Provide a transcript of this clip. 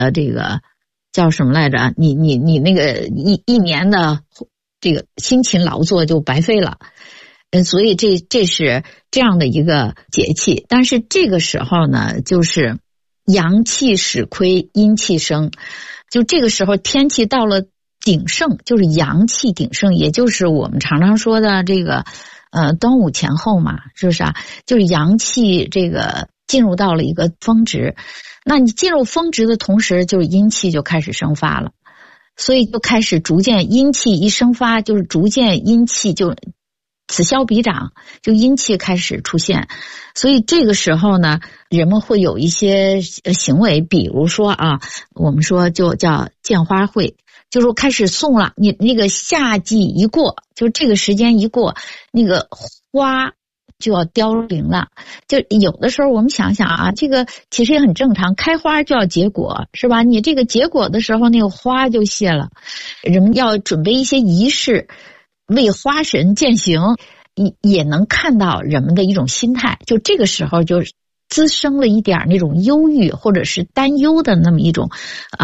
这个叫什么来着？你那个一年的这个辛勤劳作就白费了。所以这是这样的一个节气。但是这个时候呢，就是阳气始亏，阴气生。就这个时候天气到了鼎盛，就是阳气鼎盛，也就是我们常常说的这个端午前后嘛，是不是啊？就是阳气这个进入到了一个峰值。那你进入峰值的同时，就是阴气就开始生发了，所以就开始逐渐阴气一生发，就是逐渐阴气就此消彼长，就阴气开始出现。所以这个时候呢，人们会有一些行为，比如说啊，我们说就叫见花卉，就是开始送了。你那个夏季一过，就这个时间一过，那个花就要凋零了。就有的时候我们想想啊，这个其实也很正常，开花就要结果，是吧？你这个结果的时候，那个花就谢了。人们要准备一些仪式，为花神饯行，也能看到人们的一种心态。就这个时候就滋生了一点那种忧郁或者是担忧的那么一种